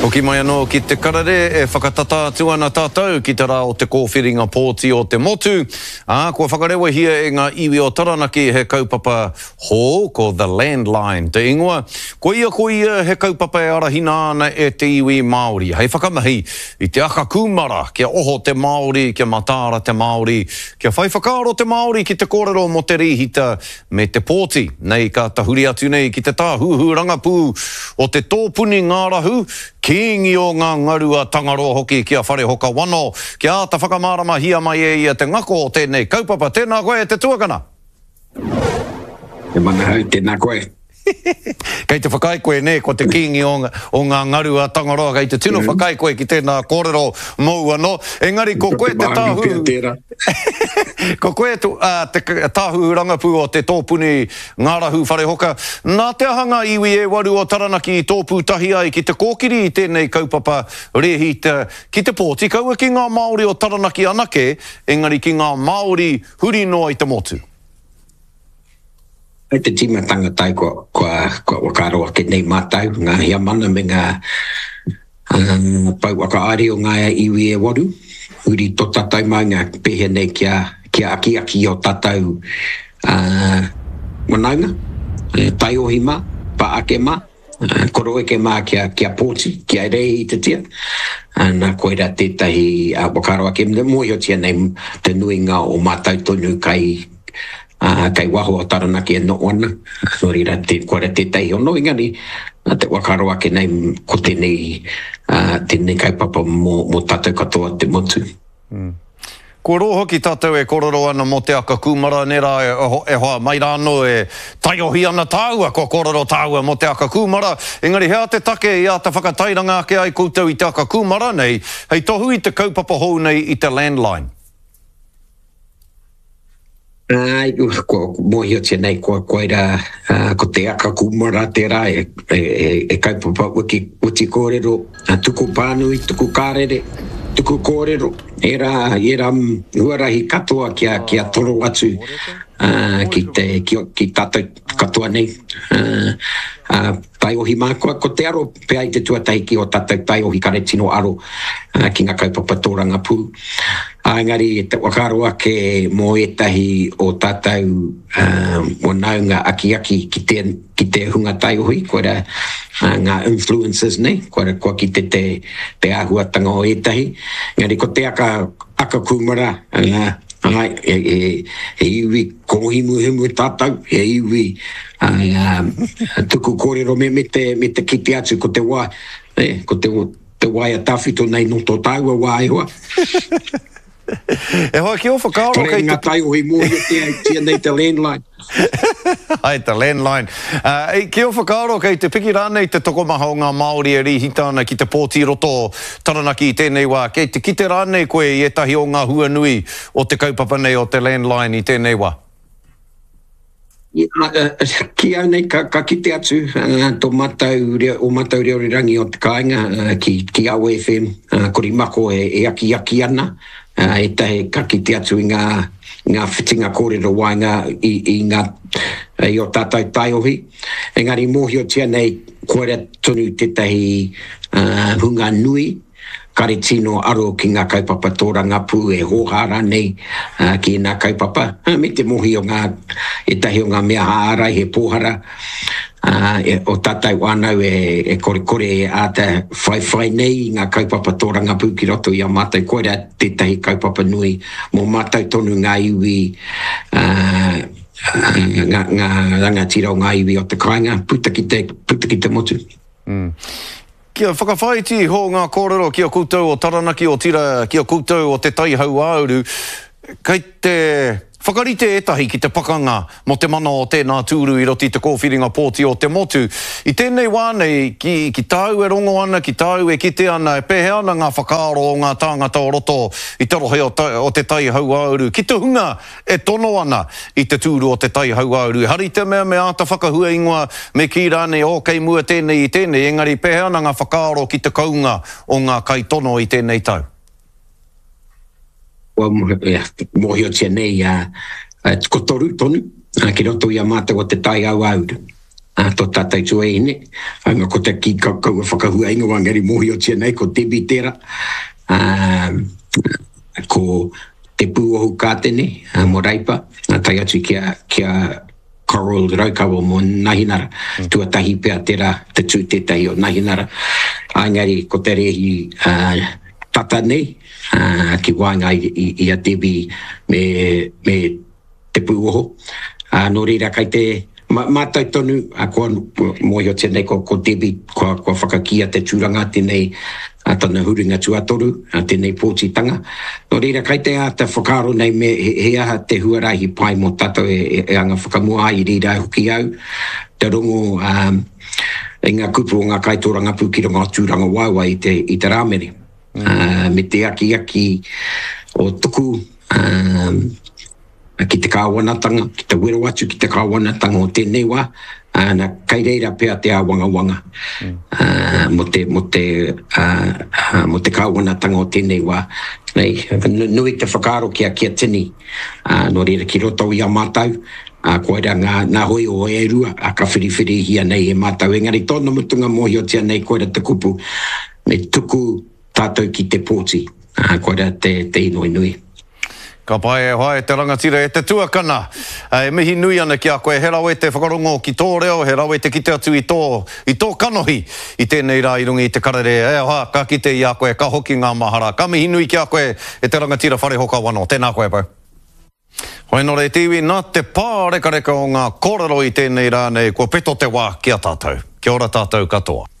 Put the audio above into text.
Toki mai anō ki te karare e whakatata atu ana tātou ki te rā o te kōwhiringa pōti o te motu. Kua whakarewa hia e ngā iwi o Taranaki he kaupapa hō ko The Landline te ingoa. Ko ia he kaupapa e arahina ana e te iwi Māori. Hei whakamahi i te aka kumara kia oho te Māori, kia matāra te Māori, kia whai whakaaro te Māori ki te kōrero mo te rihita me te pōti. Nei ka tahuri atu nei ki te tāhuhu rangapū o te tōpuni ngārahu, Kingi o ngā ngarua tangaroa hoki kia whare hoka wano, kia ata whakamārama hia mai e ia te ngako o tēnei kaupapa. Tēnā koe te tuakana. Te mana hau, tēnā koe. Kei te whakai koe ne, ko te kingi o ngā ngarua tangaroa, kei te tino whakai koe ki tēnā kōrero mou anō. Engari, ko koe te tāhu... ko koe te tāhu rangapū o te tōpuni ngārahu whare hoka. Nā te ahanga iwi e waru o Taranaki i tōpū tahi ai ki te kōkiri i tēnei kaupapa rehita ki te pōti. Kaua ki ngā Māori o Taranaki anake, engari ki ngā Māori huri noa i te motu. Ai te tima tangatai ko wakaroa ke nei mātau, ngā hia mana me ngā pau wakaari o ngā iwi e waru. Uri tō tātou mai ngā pehe nei kia aki o tātou manaunga, tai ohi mā, pa ake mā, koro eke mā kia pōti, kia rei i te tia. Nā koera tētahi wakaroa ke moi o tia nei te nuinga o mātau tonu kai waho o Taranaki e no ona. No rira koera tētahi o no ingani, te wakaroa ke nei ko tēnei kaupapa mo tātou katoa te motu. Ko roho ki tātou e kororo ana mo te aka kumara, nera e hoa mai rāno e taiohi ana tāua, ko kororo tāua mo te aka kumara. Engari, hea te take i a te whakatairanga ke ai koutou i te aka kumara nei, hei tohu i te kaupapa hou nei i te Landline. Ai, ko mohi o tia nei, ko te aka kumara tērā e kaupapa uti kōrero, tuku pānui, tuku kārere, tuku kōrero, e rā huarahi katoa kia toro atu ki tātou katoa nei. Tai ohi mākua, ko te aro pea i te tuatahi ki o tātou tai ohi kare tino aro ki ngā kaupapa tōranga pū. Engari, te wakaroa ke mō etahi o tātou o naunga aki ki te hunga tai ohi, koera ngā influences nei, koera ki te āhuatanga o etahi. Engari, ko te aka kumara, e iwi kohimu tātou, e iwi tuku kōrero me te kite atu ko te wā, ko te wai a tawhito nei no tō tāua wā e hoa. E hoa ki o whakaaro kei ngā tai ohi mōi tia nei te Landline. Ai, te Landline. Ki o whakaaro kei te piki rānei te tokomaha o ngā Māori e rihita ana ki te pōti roto Taranaki i tēnei wā. Kei te kite rānei koe i etahi o ngā hua nui o te kaupapa nei o te Landline i tēnei wā. Ki au nei ka kite atu tō matau reorerangi o te kāinga ki au FM, kori mako e aki ana. E tahe ka kite atu i ngā whitinga kōrero wainga i o tātou tai ohi. Engari mohi o tia nei koera tonu tētahi hunga nui, kare tino aro ki ngā kaupapa tōranga pū e hōhara nei ki ngā kaupapa. Me te mohi o etahi o ngā mea hārai he pōhara. O tātou anau e kore a te whai nei ngā kaupapa tōranga pū ki roto i a mātou koera tētahi kaupapa nui mō mātou tonu ngā iwi ngā rangatira o ngā iwi o te kāinga puta ki te motu. Kia whakawhaiti ho ngā kōrero kia koutou o Taranaki o tira kia koutou o te taihau auru, kei te whakarite etahi ki te pakanga mo te mana o tēnā tūru i roti te kōwhiringa pōti o te motu. I tēnei wānei, ki tāu e rongo ana, ki tāu e kite ana, e pehe ana ngā whakaaro o ngā tāngata o roto i te rohe o te taihau auru. Ki te hunga e tono ana i te tūru o te taihau auru. Hari te mea me āta whakahua ingoa me ki rānei o kei mua tēnei i tēnei, engari pehe ana ngā whakaaro ki te kaunga o ngā kai tono i tēnei tau. Mohi o tia nei ko toru tonu, ki roto i a mātou o te tai au auru. to tātai tua ene. Anga ko te ki kakau whakahua inga wangari mohi o tia nei ko te bitera. Ko te pūohu kātene, Moraipa, tai atu kia Coral Raukawa mo Nahinara, tuatahi pia tera te tū tētai o Nahinara. Aingari ko te rehi tata nei, ki wānga i a Debbie me te pūoho. Nō reira kai te mātai tonu, koa mohi o tēnei ko Debbie, koa whakakia te tūranga tēnei tana huringa tuatoru, tēnei pōtitanga. Nō reira kai te te whakaro nei me he aha te huarahi pai mo tātou e anga whakamua i reira huki au. Te rongo e ngā kupu o ngā kaitoranga pūkira ngā tūranga waiwa i te rāmere. Me te aki o tuku, ki te kāwanatanga, ki te wero atu ki te kāwanatanga o tēnei wā, na kai reira pia te wanga mo te kāwanatanga o tēnei wā. Nei, nui te whakaro kia tini, no reira ki roto i a mātau, koera ngā hoi o e rua, ka whiriwhiri hia nei e mātau. Engari tōna mutunga mohi o tia nei koera te kupu, me tuku tātou ki te pōti, koera te inoi. Ka pai e hoa e te rangatira e te tuakana. E mihi nui ana ki a koe, he rau e te whakarongo ki tō reo, he rau e te kite atu i tō kanohi i tēnei rā i rungi i te karere. E hoa, ka kite i a koe, ka hoki ngā mahara. Ka mihi nui ki a koe e te rangatira whare hoka wano. Tēnā koe pau. Hoi nore e tiwi, nā te pā reka o ngā kōrero i tēnei rā nei, kua peto te wā ki a tātou. Kia ora tātou katoa.